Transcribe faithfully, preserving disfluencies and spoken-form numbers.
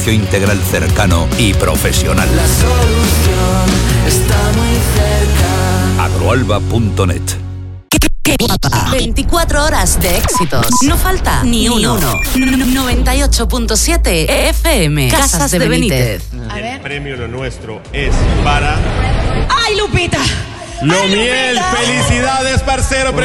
integral cercano y profesional. La solución está muy cerca. agroalba punto net. ¡Qué guapa! veinticuatro horas de éxitos. No falta ni uno. noventa y ocho punto siete F M. Casas de Benítez. El premio Lo Nuestro es para... ¡Ay, Lupita! Lo ¡Ay, Miel. Lupita! ¡Felicidades, parcero!